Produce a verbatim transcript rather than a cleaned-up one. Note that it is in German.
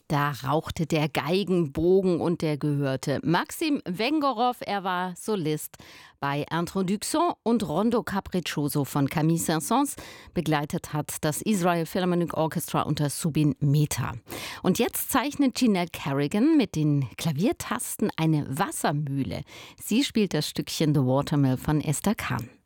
Da rauchte der Geigenbogen und der gehörte Maxim Wengorow. Er war Solist bei Introduction und Rondo Capriccioso von Camille Saint-Saëns. Begleitet hat das Israel Philharmonic Orchestra unter Zubin Mehta. Und jetzt zeichnet Jeanette Kerrigan mit den Klaviertasten eine Wassermühle. Sie spielt das Stückchen The Watermill von Esther Kahn.